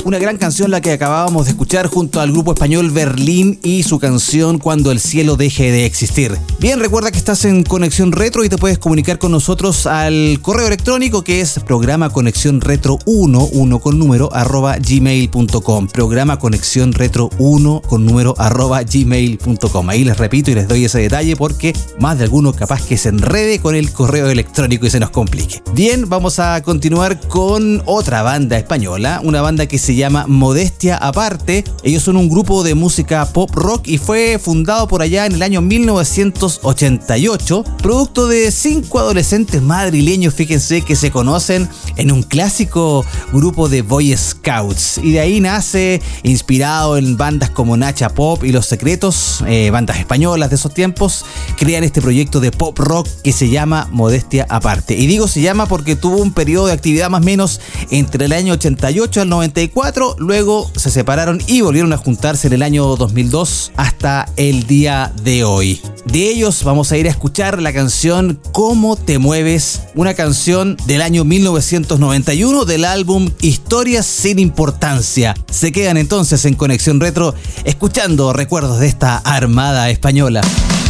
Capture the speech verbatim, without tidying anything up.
Una gran canción la que acabábamos de escuchar junto al grupo español Berlín y su canción Cuando el cielo deje de existir. Bien, recuerda que estás en Conexión Retro y te puedes comunicar con nosotros al correo electrónico que es programa conexión retro uno, uno con número, arroba gmail punto com. Programa conexión retro uno con número, arroba gmail punto com. Ahí les repito y les doy ese detalle porque más de alguno capaz que se enrede con el correo electrónico y se nos complique. Bien, vamos a continuar con otra banda española, una banda que se llama Modestia Aparte. Ellos son un grupo de música pop rock y fue fundado por allá en el año mil novecientos ochenta y ocho, producto de cinco adolescentes madrileños, fíjense, que se conocen en un clásico grupo de Boy Scouts, y de ahí nace, inspirado en bandas como Nacha Pop y Los Secretos, eh, bandas españolas de esos tiempos, crean este proyecto de pop rock que se llama Modestia Aparte. Y digo se llama porque tuvo un periodo de actividad más o menos entre el año ochenta y ocho al noventa y cuatro, luego se separaron y volvieron a juntarse en el año dos mil dos hasta el día de hoy. De ellos vamos a ir a escuchar la canción ¿Cómo te mueves?, una canción del año mil novecientos noventa y uno del álbum Historias sin importancia. Se quedan entonces en Conexión Retro escuchando recuerdos de esta armada española.